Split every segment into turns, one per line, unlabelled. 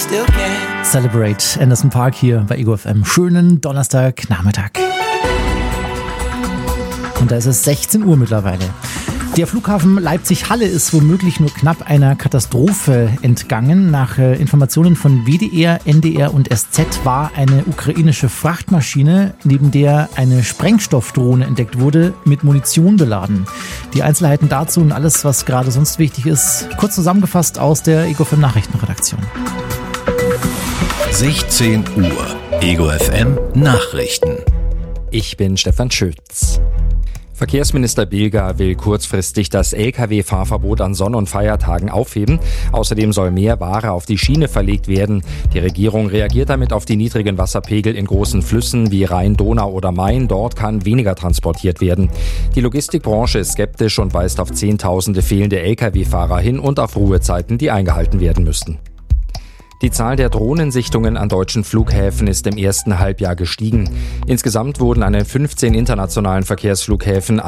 still can.
Celebrate Anderson .Paak hier bei Ego FM. Schönen Donnerstagnachmittag. Und da ist es 16 Uhr mittlerweile. Der Flughafen Leipzig-Halle ist womöglich nur knapp einer Katastrophe entgangen. Nach Informationen von WDR, NDR und SZ war eine ukrainische Frachtmaschine, neben der eine Sprengstoffdrohne entdeckt wurde, mit Munition beladen. Die Einzelheiten dazu und alles, was gerade sonst wichtig ist, kurz zusammengefasst aus der Ego FM Nachrichtenredaktion.
16 Uhr. Ego FM Nachrichten.
Ich bin Stefan Schütz. Verkehrsminister Bilger will kurzfristig das Lkw-Fahrverbot an Sonn- und Feiertagen aufheben. Außerdem soll mehr Ware auf die Schiene verlegt werden. Die Regierung reagiert damit auf die niedrigen Wasserpegel in großen Flüssen wie Rhein, Donau oder Main. Dort kann weniger transportiert werden. Die Logistikbranche ist skeptisch und weist auf Zehntausende fehlende Lkw-Fahrer hin und auf Ruhezeiten, die eingehalten werden müssten. Die Zahl der Drohnensichtungen an deutschen Flughäfen ist im ersten Halbjahr gestiegen. Insgesamt wurden an den 15 internationalen Verkehrsflughäfen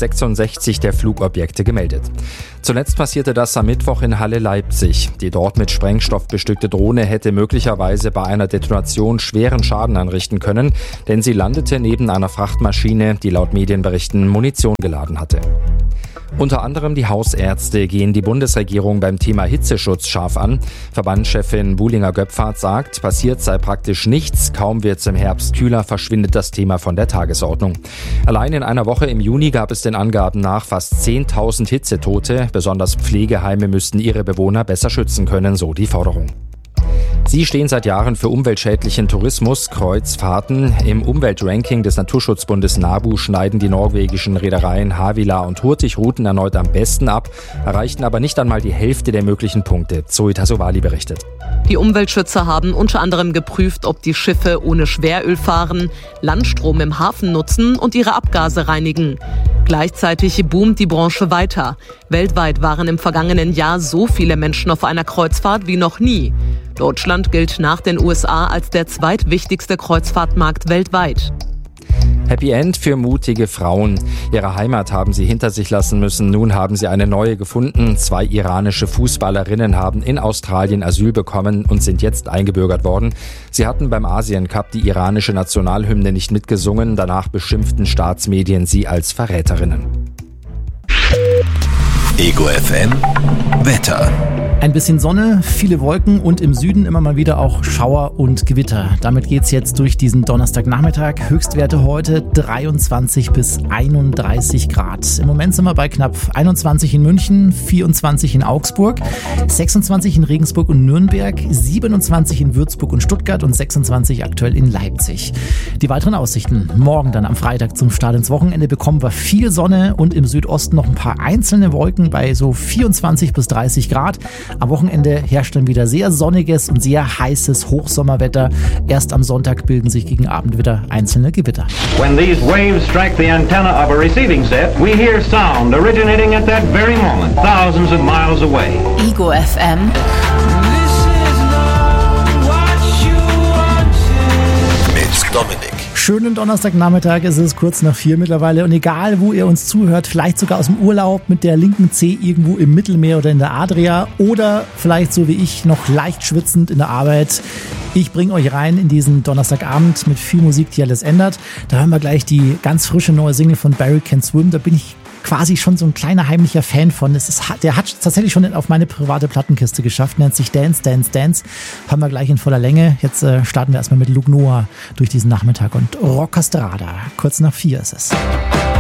166 der Flugobjekte gemeldet. Zuletzt passierte das am Mittwoch in Halle Leipzig. Die dort mit Sprengstoff bestückte Drohne hätte möglicherweise bei einer Detonation schweren Schaden anrichten können, denn sie landete neben einer Frachtmaschine, die laut Medienberichten Munition geladen hatte. Unter anderem die Hausärzte gehen die Bundesregierung beim Thema Hitzeschutz scharf an. Verbandschefin Buhlinger-Göpfert sagt, passiert sei praktisch nichts. Kaum wird's im Herbst kühler, verschwindet das Thema von der Tagesordnung. Allein in einer Woche im Juni gab es den Angaben nach fast 10.000 Hitzetote. Besonders Pflegeheime müssten ihre Bewohner besser schützen können, so die Forderung. Sie stehen seit Jahren für umweltschädlichen Tourismus, Kreuzfahrten. Im Umweltranking des Naturschutzbundes NABU schneiden die norwegischen Reedereien Havila und Hurtig Routen erneut am besten ab, erreichten aber nicht einmal die Hälfte der möglichen Punkte. Zoe Tassovali berichtet.
Die Umweltschützer haben unter anderem geprüft, ob die Schiffe ohne Schweröl fahren, Landstrom im Hafen nutzen und ihre Abgase reinigen. Gleichzeitig boomt die Branche weiter. Weltweit waren im vergangenen Jahr so viele Menschen auf einer Kreuzfahrt wie noch nie. Deutschland gilt nach den USA als der zweitwichtigste Kreuzfahrtmarkt weltweit.
Happy End für mutige Frauen. Ihre Heimat haben sie hinter sich lassen müssen. Nun haben sie eine neue gefunden. 2 iranische Fußballerinnen haben in Australien Asyl bekommen und sind jetzt eingebürgert worden. Sie hatten beim Asien Cup die iranische Nationalhymne nicht mitgesungen. Danach beschimpften Staatsmedien sie als Verräterinnen.
Ego FM Wetter.
Ein bisschen Sonne, viele Wolken und im Süden immer mal wieder auch Schauer und Gewitter. Damit geht's jetzt durch diesen Donnerstagnachmittag. Höchstwerte heute 23 bis 31 Grad. Im Moment sind wir bei knapp 21 in München, 24 in Augsburg, 26 in Regensburg und Nürnberg, 27 in Würzburg und Stuttgart und 26 aktuell in Leipzig. Die weiteren Aussichten morgen dann am Freitag zum Start ins Wochenende bekommen wir viel Sonne und im Südosten noch ein paar einzelne Wolken bei so 24 bis 30 Grad. Am Wochenende herrscht dann wieder sehr sonniges und sehr heißes Hochsommerwetter. Erst am Sonntag bilden sich gegen Abend wieder einzelne Gewitter.
When these waves strike the antenna of a receiving set, we hear sound originating at that very moment, thousands of miles away.
Ego FM.
Mit Dominik.
Schönen Donnerstagnachmittag, es ist kurz nach 4 mittlerweile und egal, wo ihr uns zuhört, vielleicht sogar aus dem Urlaub mit der linken Zeh irgendwo im Mittelmeer oder in der Adria oder vielleicht so wie ich noch leicht schwitzend in der Arbeit. Ich bringe euch rein in diesen Donnerstagabend mit viel Musik, die alles ändert. Da hören wir gleich die ganz frische neue Single von Barry Can Swim, da bin ich quasi schon so ein kleiner heimlicher Fan von. Der hat es tatsächlich schon auf meine private Plattenkiste geschafft, nennt sich Dance, Dance, Dance. Haben wir gleich in voller Länge. Jetzt starten wir erstmal mit Luke Noah durch diesen Nachmittag und Rockastrada. Kurz nach 4 ist es.